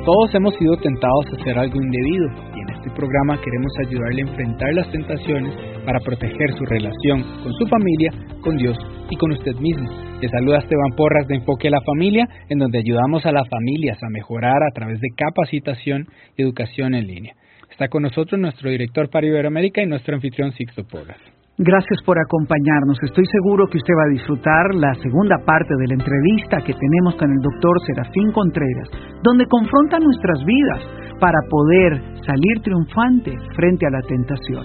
Todos hemos sido tentados a hacer algo indebido y en este programa queremos ayudarle a enfrentar las tentaciones para proteger su relación con su familia, con Dios y con usted mismo. Le saluda Esteban Porras de Enfoque a la Familia, en donde ayudamos a las familias a mejorar a través de capacitación y educación en línea. Está con nosotros nuestro director para Iberoamérica y nuestro anfitrión Sixto Porras. Gracias por acompañarnos. Estoy seguro que usted va a disfrutar la segunda parte de la entrevista que tenemos con el doctor Serafín Contreras, donde confronta nuestras vidas para poder salir triunfante frente a la tentación.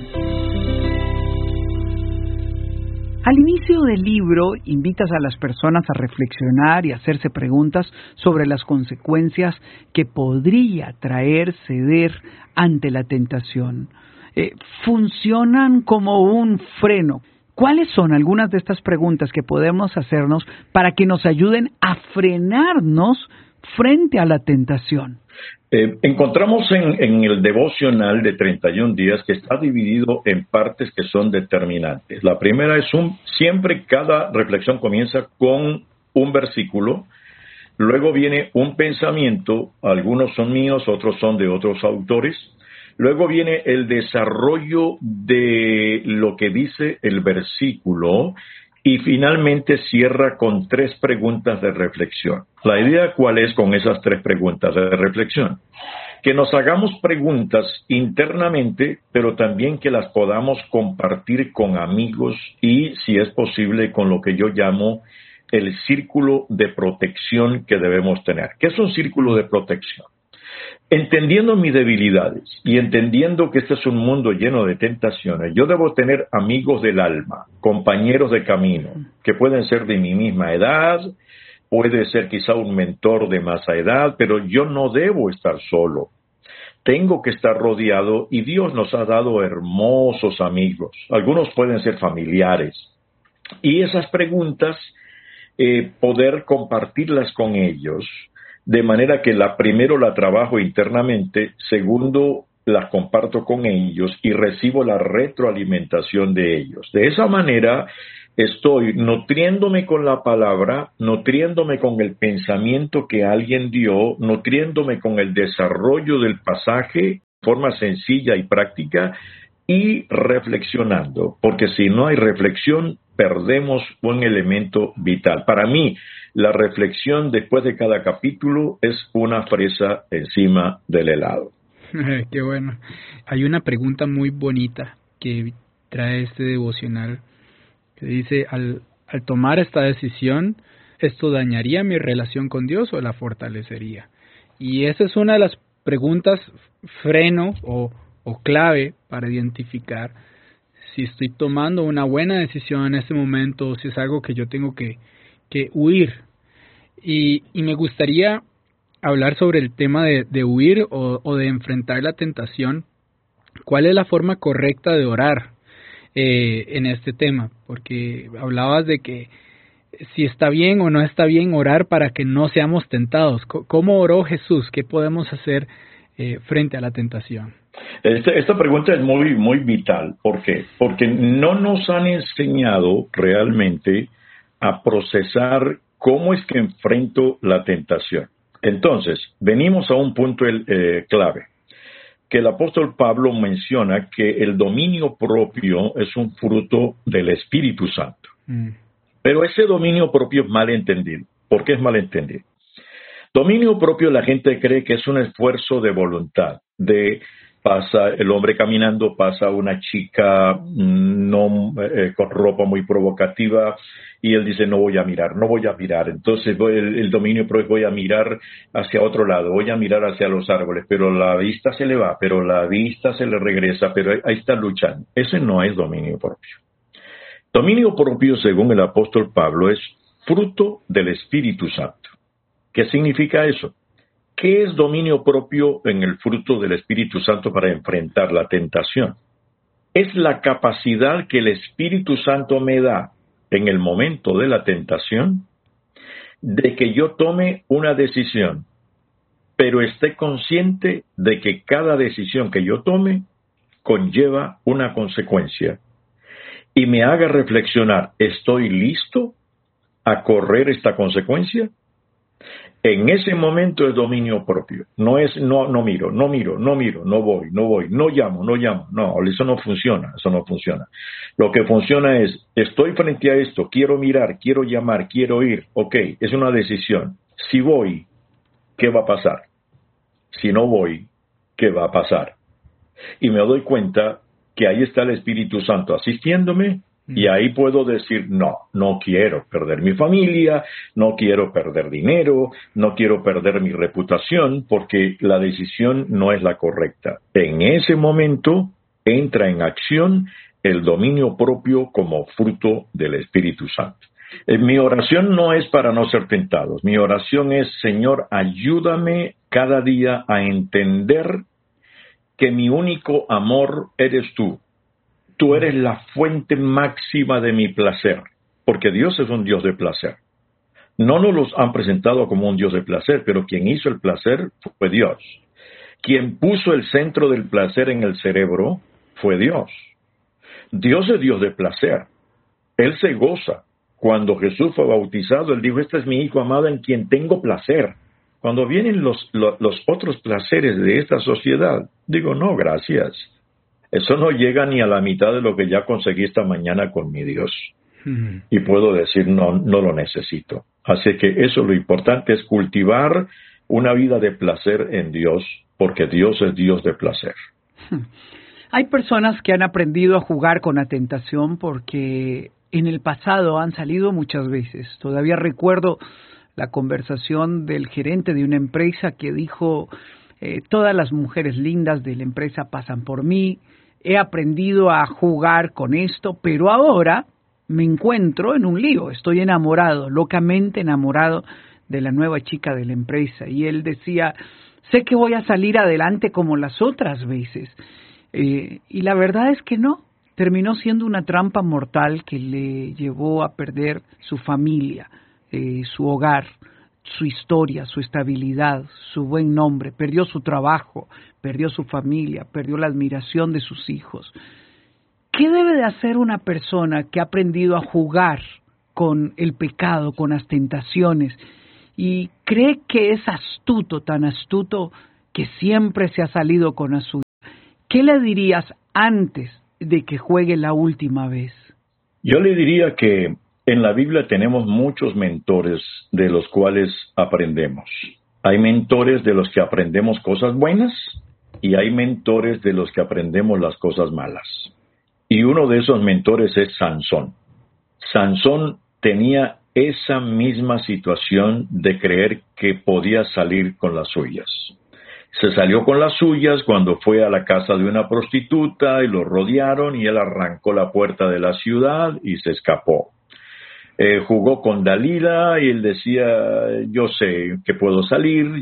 Al inicio del libro, invitas a las personas a reflexionar y hacerse preguntas sobre las consecuencias que podría traer ceder ante la tentación. Funcionan como un freno. ¿Cuáles son algunas de estas preguntas que podemos hacernos para que nos ayuden a frenarnos frente a la tentación? Encontramos en el devocional de 31 días que está dividido en partes que son determinantes. La primera es siempre cada reflexión comienza con un versículo, luego viene un pensamiento, algunos son míos, otros son de otros autores. Luego viene el desarrollo de lo que dice el versículo y finalmente cierra con 3 preguntas de reflexión. La idea, ¿cuál es con esas 3 preguntas de reflexión? Que nos hagamos preguntas internamente, pero también que las podamos compartir con amigos y, si es posible, con lo que yo llamo el círculo de protección que debemos tener. ¿Qué es un círculo de protección? Entendiendo mis debilidades y entendiendo que este es un mundo lleno de tentaciones, yo debo tener amigos del alma, compañeros de camino, que pueden ser de mi misma edad, puede ser quizá un mentor de más edad, pero yo no debo estar solo. Tengo que estar rodeado y Dios nos ha dado hermosos amigos. Algunos pueden ser familiares. Y esas preguntas, poder compartirlas con ellos, de manera que primero la trabajo internamente, segundo las comparto con ellos y recibo la retroalimentación de ellos. De esa manera estoy nutriéndome con la palabra, nutriéndome con el pensamiento que alguien dio, nutriéndome con el desarrollo del pasaje de forma sencilla y práctica y reflexionando, porque si no hay reflexión, perdemos un elemento vital. Para mí, la reflexión después de cada capítulo es una fresa encima del helado. Qué bueno. Hay una pregunta muy bonita que trae este devocional, que dice, al tomar esta decisión, ¿esto dañaría mi relación con Dios o la fortalecería? Y esa es una de las preguntas freno o clave para identificar si estoy tomando una buena decisión en este momento o si es algo que yo tengo que huir. Y me gustaría hablar sobre el tema de huir o de enfrentar la tentación. ¿Cuál es la forma correcta de orar en este tema? Porque hablabas de que si está bien o no está bien orar para que no seamos tentados. ¿Cómo oró Jesús? ¿Qué podemos hacer frente a la tentación? Esta pregunta es muy, muy vital. ¿Por qué? Porque no nos han enseñado realmente a procesar cómo es que enfrento la tentación. Entonces, venimos a un punto clave, que el apóstol Pablo menciona que el dominio propio es un fruto del Espíritu Santo. Pero ese dominio propio es mal entendido. ¿Por qué es mal entendido? Dominio propio, la gente cree que es un esfuerzo de voluntad, pasa el hombre caminando, pasa una chica con ropa muy provocativa y él dice no voy a mirar. Entonces el dominio propio, voy a mirar hacia otro lado, voy a mirar hacia los árboles, pero la vista se le va, pero la vista se le regresa, pero ahí está luchando. Ese no es dominio propio. Dominio propio, según el apóstol Pablo, es fruto del Espíritu Santo. ¿Qué significa eso? ¿Qué es dominio propio en el fruto del Espíritu Santo para enfrentar la tentación? Es la capacidad que el Espíritu Santo me da en el momento de la tentación de que yo tome una decisión, pero esté consciente de que cada decisión que yo tome conlleva una consecuencia y me haga reflexionar, ¿estoy listo a correr esta consecuencia? En ese momento es dominio propio. No es no miro, no voy, no llamo. No, eso no funciona. Lo que funciona es, estoy frente a esto, quiero mirar, quiero llamar, quiero ir. Ok, es una decisión. Si voy, ¿qué va a pasar? Si no voy, ¿qué va a pasar? Y me doy cuenta que ahí está el Espíritu Santo asistiéndome. Y ahí puedo decir, no quiero perder mi familia, no quiero perder dinero, no quiero perder mi reputación, porque la decisión no es la correcta. En ese momento entra en acción el dominio propio como fruto del Espíritu Santo. Mi oración no es para no ser tentados. Mi oración es, Señor, ayúdame cada día a entender que mi único amor eres tú. Tú eres la fuente máxima de mi placer, porque Dios es un Dios de placer. No nos los han presentado como un Dios de placer, pero quien hizo el placer fue Dios. Quien puso el centro del placer en el cerebro fue Dios. Dios es Dios de placer. Él se goza. Cuando Jesús fue bautizado, Él dijo, este es mi Hijo amado en quien tengo placer. Cuando vienen los otros placeres de esta sociedad, digo, no, gracias. Eso no llega ni a la mitad de lo que ya conseguí esta mañana con mi Dios. Y puedo decir, no lo necesito. Así que eso, lo importante es cultivar una vida de placer en Dios, porque Dios es Dios de placer. Hay personas que han aprendido a jugar con la tentación porque en el pasado han salido muchas veces. Todavía recuerdo la conversación del gerente de una empresa que dijo, todas las mujeres lindas de la empresa pasan por mí, he aprendido a jugar con esto, pero ahora me encuentro en un lío, estoy enamorado, locamente enamorado de la nueva chica de la empresa. Y él decía, sé que voy a salir adelante como las otras veces. Y la verdad es que no, terminó siendo una trampa mortal que le llevó a perder su familia, su hogar, su historia, su estabilidad, su buen nombre, perdió su trabajo, perdió su familia, perdió la admiración de sus hijos. ¿Qué debe de hacer una persona que ha aprendido a jugar con el pecado, con las tentaciones, y cree que es astuto, tan astuto que siempre se ha salido con la suya? ¿Qué le dirías antes de que juegue la última vez? Yo le diría que en la Biblia tenemos muchos mentores de los cuales aprendemos. Hay mentores de los que aprendemos cosas buenas y hay mentores de los que aprendemos las cosas malas. Y uno de esos mentores es Sansón. Sansón tenía esa misma situación de creer que podía salir con las suyas. Se salió con las suyas cuando fue a la casa de una prostituta y lo rodearon y él arrancó la puerta de la ciudad y se escapó. Jugó con Dalila y él decía, yo sé que puedo salir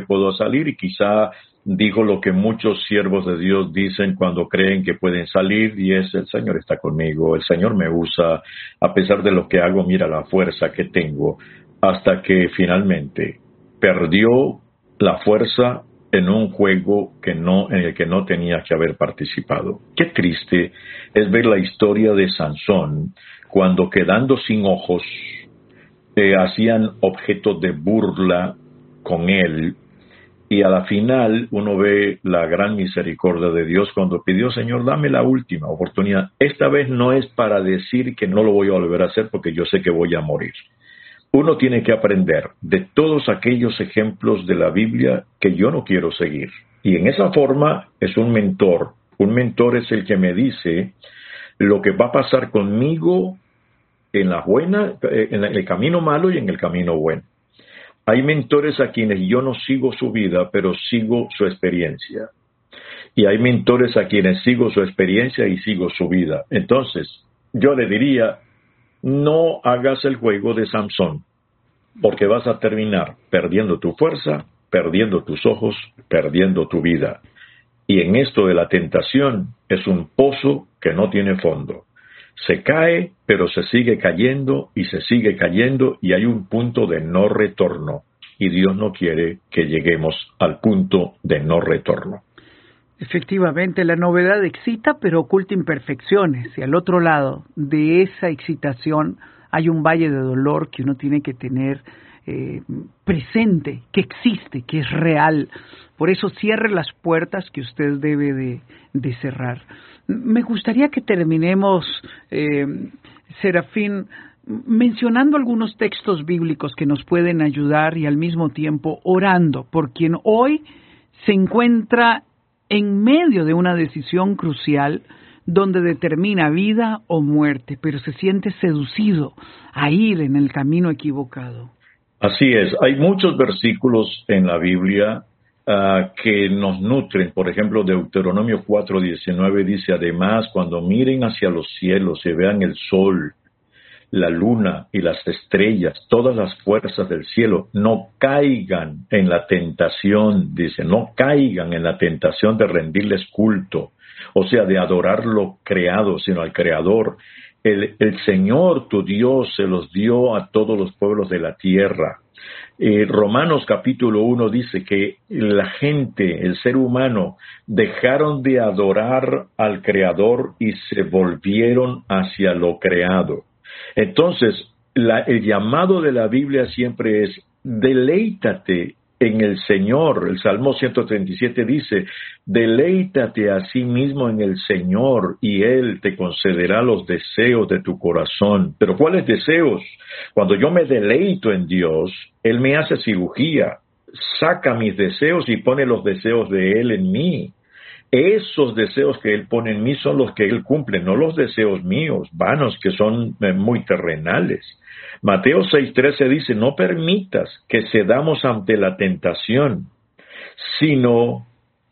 y quizá dijo lo que muchos siervos de Dios dicen cuando creen que pueden salir y es, el Señor está conmigo, el Señor me usa, a pesar de lo que hago, mira la fuerza que tengo, hasta que finalmente perdió la fuerza en un juego en el que no tenía que haber participado. Qué triste es ver la historia de Sansón, cuando quedando sin ojos, hacían objeto de burla con él, y a la final uno ve la gran misericordia de Dios cuando pidió, Señor, dame la última oportunidad. Esta vez no es para decir que no lo voy a volver a hacer porque yo sé que voy a morir. Uno tiene que aprender de todos aquellos ejemplos de la Biblia que yo no quiero seguir. Y en esa forma es un mentor. Un mentor es el que me dice lo que va a pasar conmigo en la buena, en el camino malo y en el camino bueno. Hay mentores a quienes yo no sigo su vida, pero sigo su experiencia. Y hay mentores a quienes sigo su experiencia y sigo su vida. Entonces, yo le diría, no hagas el juego de Sansón, porque vas a terminar perdiendo tu fuerza, perdiendo tus ojos, perdiendo tu vida. Y en esto de la tentación es un pozo que no tiene fondo. Se cae, pero se sigue cayendo y se sigue cayendo y hay un punto de no retorno. Y Dios no quiere que lleguemos al punto de no retorno. Efectivamente, la novedad excita, pero oculta imperfecciones. Y al otro lado de esa excitación hay un valle de dolor que uno tiene que tener presente, que existe, que es real. Por eso cierre las puertas que usted debe de cerrar. Me gustaría que terminemos, Serafín, mencionando algunos textos bíblicos que nos pueden ayudar y al mismo tiempo orando por quien hoy se encuentra en medio de una decisión crucial donde determina vida o muerte, pero se siente seducido a ir en el camino equivocado. Así es, hay muchos versículos en la Biblia que nos nutren. Por ejemplo, Deuteronomio 4:19 dice: además, cuando miren hacia los cielos y vean el sol, la luna y las estrellas, todas las fuerzas del cielo, no caigan en la tentación, dice, no caigan en la tentación de rendirles culto, o sea, de adorar lo creado, sino al Creador. El Señor, tu Dios, se los dio a todos los pueblos de la tierra. Romanos capítulo 1 dice que la gente, el ser humano, dejaron de adorar al Creador y se volvieron hacia lo creado. Entonces, el llamado de la Biblia siempre es: deleítate en el Señor. El Salmo 137 dice: deleítate a sí mismo en el Señor y Él te concederá los deseos de tu corazón. ¿Pero cuáles deseos? Cuando yo me deleito en Dios, Él me hace cirugía, saca mis deseos y pone los deseos de Él en mí. Esos deseos que Él pone en mí son los que Él cumple, no los deseos míos, vanos, que son muy terrenales. Mateo 6:13 dice: no permitas que cedamos ante la tentación, sino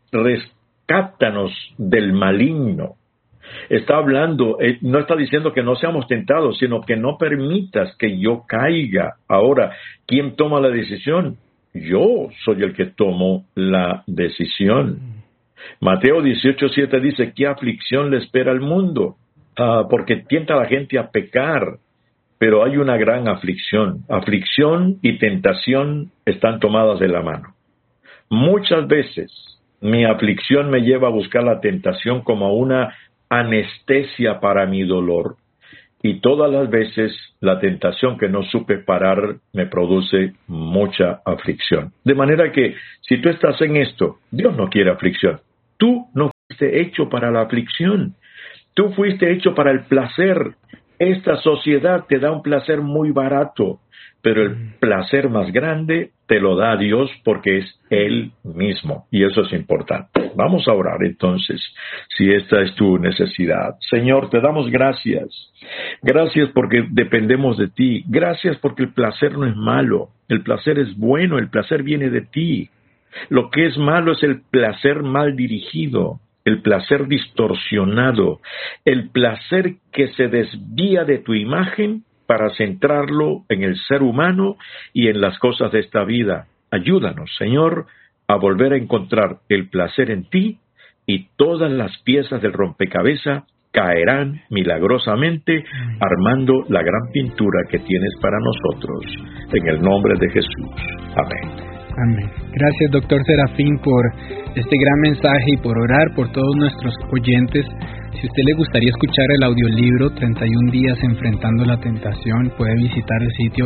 rescátanos del maligno. Está hablando, no está diciendo que no seamos tentados, sino que no permitas que yo caiga. Ahora, ¿quién toma la decisión? Yo soy el que tomo la decisión. Mateo 18:7 dice: ¿qué aflicción le espera al mundo? Porque tienta a la gente a pecar, pero hay una gran aflicción. Aflicción y tentación están tomadas de la mano. Muchas veces mi aflicción me lleva a buscar la tentación como una anestesia para mi dolor, y todas las veces la tentación que no supe parar me produce mucha aflicción. De manera que si tú estás en esto, Dios no quiere aflicción. Tú no fuiste hecho para la aflicción. Tú fuiste hecho para el placer. Esta sociedad te da un placer muy barato, pero el placer más grande te lo da Dios porque es Él mismo. Y eso es importante. Vamos a orar entonces, si esta es tu necesidad. Señor, te damos gracias. Gracias porque dependemos de ti. Gracias porque el placer no es malo. El placer es bueno. El placer viene de ti. Lo que es malo es el placer mal dirigido, el placer distorsionado, el placer que se desvía de tu imagen para centrarlo en el ser humano y en las cosas de esta vida. Ayúdanos, Señor, a volver a encontrar el placer en ti, y todas las piezas del rompecabezas caerán milagrosamente armando la gran pintura que tienes para nosotros. En el nombre de Jesús. Amén. Amén. Gracias, doctor Serafín, por este gran mensaje y por orar por todos nuestros oyentes. Si a usted le gustaría escuchar el audiolibro 31 días enfrentando la tentación, puede visitar el sitio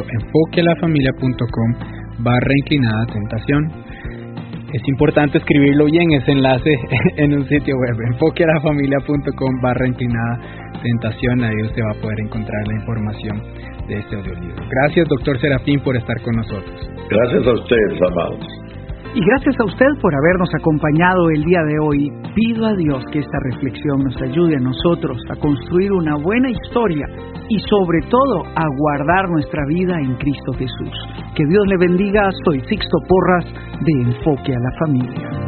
enfoquealafamilia.com/tentación. Es importante escribirlo bien, ese enlace en un sitio web, enfoquealafamilia.com/tentación. Ahí usted va a poder encontrar la información de este audiolibro. Gracias, doctor Serafín, por estar con nosotros. Gracias a ustedes, amados. Y gracias a usted por habernos acompañado el día de hoy. Pido a Dios que esta reflexión nos ayude a nosotros a construir una buena historia y sobre todo a guardar nuestra vida en Cristo Jesús. Que Dios le bendiga. Soy Sixto Porras de Enfoque a la Familia.